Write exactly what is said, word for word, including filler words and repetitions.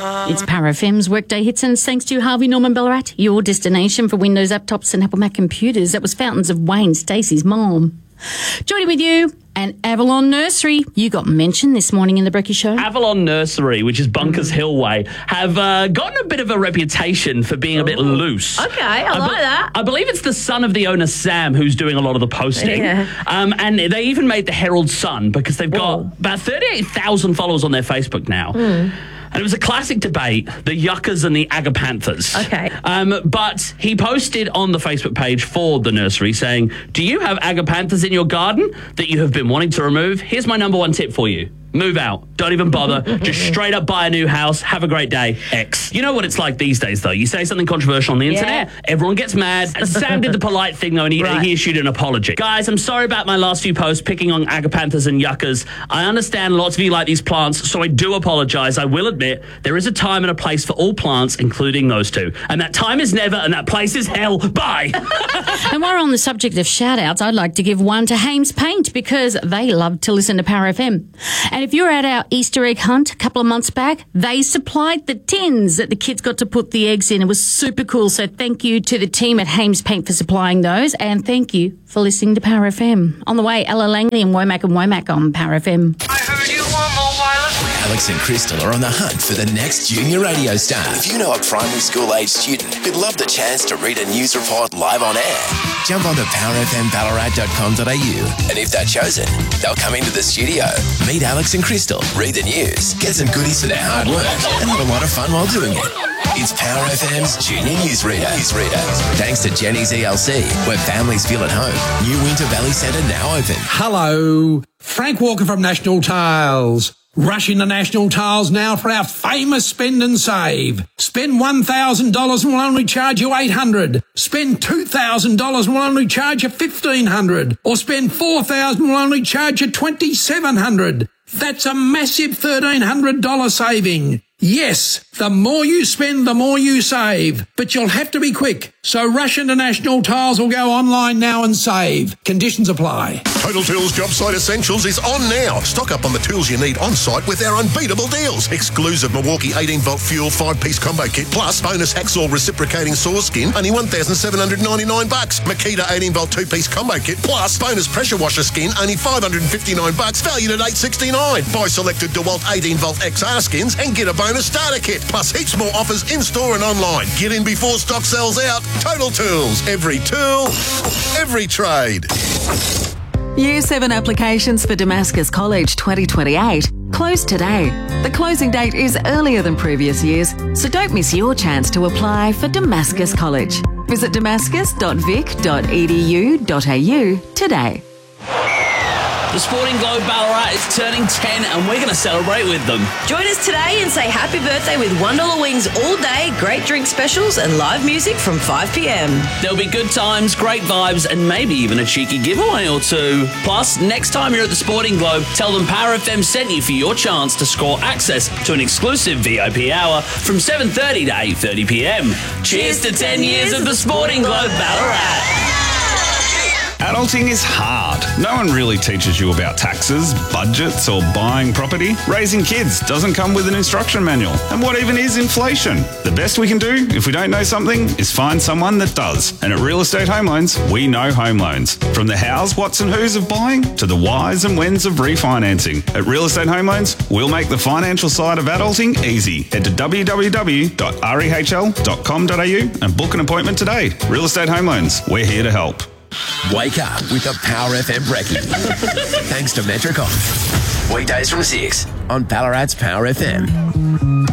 It's Power F M's Workday Hits, and it's thanks to Harvey Norman Ballarat, your destination for Windows laptops and Apple Mac computers. That was Fountains of Wayne, Stacey's mom. Joining with you, and Avalon Nursery. You got mentioned this morning in the Brekkie Show. Avalon Nursery, which is Bunkers mm. Hill Way, have uh, gotten a bit of a reputation for being Ooh. a bit loose. Okay, I, I like be- that. I believe it's the son of the owner, Sam, who's doing a lot of the posting. Yeah. Um, and they even made the Herald Sun because they've got Whoa. about thirty-eight thousand followers on their Facebook now. Mm. And it was a classic debate, the Yuccas and the Agapanthers. Okay. Um, but he posted on the Facebook page for the nursery saying, do you have Agapanthers in your garden that you have been wanting to remove? Here's my number one tip for you. Move out. Don't even bother. Just straight up buy a new house. Have a great day. X. You know what it's like these days, though. You say something controversial on the internet, yeah. everyone gets mad. Sam did the polite thing, though, and he, right. he issued an apology. Guys, I'm sorry about my last few posts picking on Agapanthers and Yuccas. I understand lots of you like these plants, so I do apologise. I will admit there is a time and a place for all plants, including those two. And that time is never, and that place is hell. Bye. And while we're on the subject of shout-outs, I'd like to give one to Hames Paint because they love to listen to Power F M. And if you're at our Easter egg hunt a couple of months back, they supplied the tins that the kids got to put the eggs in. It was super cool. So thank you to the team at Hames Paint for supplying those. And thank you for listening to Power F M. On the way, Ella Langley and Womack and Womack on Power F M. I heard you want more wireless. Alex and Crystal are on the hunt for the next junior radio star. If you know a primary school age student who'd love the chance to read a news report live on air, jump onto power f m ballarat dot com dot a u, and if they're chosen, they'll come into the studio, meet Alex and Crystal, read the news, get some goodies for their hard work, and have a lot of fun while doing it. It's Power F M's Junior Newsreader. Newsreader. Thanks to Jenny's E L C, where families feel at home. New Winter Valley Centre now open. Hello, Frank Walker from National Tiles. Rush into National Tiles now for our famous spend and save. Spend one thousand dollars and we'll only charge you eight hundred dollars. Spend two thousand dollars and we'll only charge you fifteen hundred dollars. Or spend four thousand dollars and we'll only charge you twenty-seven hundred dollars. That's a massive thirteen hundred dollars saving. Yes, the more you spend, the more you save. But you'll have to be quick. So rush into National Tiles or go online now and save. Conditions apply. Total Tools Job Site Essentials is on now. Stock up on the tools you need on site with our unbeatable deals. Exclusive Milwaukee eighteen volt fuel five piece combo kit plus bonus hacksaw reciprocating saw skin, only one thousand seven hundred ninety-nine bucks. Makita eighteen volt two piece combo kit plus bonus pressure washer skin, only five hundred fifty-nine bucks, valued at eight sixty-nine. Buy selected DeWalt eighteen volt X R skins and get a bonus starter kit, plus heaps more offers in-store and online. Get in before stock sells out. Total Tools. Every tool, every trade. Year seven applications for Damascus College twenty twenty-eight close today. The closing date is earlier than previous years, so don't miss your chance to apply for Damascus College. Visit damascus dot vic dot e d u dot a u today. The Sporting Globe Ballarat is turning ten and we're going to celebrate with them. Join us today and say happy birthday with one dollar wings all day, great drink specials and live music from five p m. There'll be good times, great vibes and maybe even a cheeky giveaway or two. Plus, next time you're at the Sporting Globe, tell them Power F M sent you for your chance to score access to an exclusive V I P hour from seven thirty to eight thirty p m. Cheers to ten years of the Sporting Globe Ballarat. Adulting is hard. No one really teaches you about taxes, budgets, or buying property. Raising kids doesn't come with an instruction manual. And what even is inflation? The best we can do, if we don't know something, is find someone that does. And at Real Estate Home Loans, we know home loans. From the hows, whats and whos of buying to the whys and whens of refinancing. At Real Estate Home Loans, we'll make the financial side of adulting easy. Head to w w w dot rehl dot com dot a u and book an appointment today. Real Estate Home Loans, we're here to help. Wake up with the Power F M Brekkie. Thanks to Metricon. Weekdays from six on Ballarat's Power F M.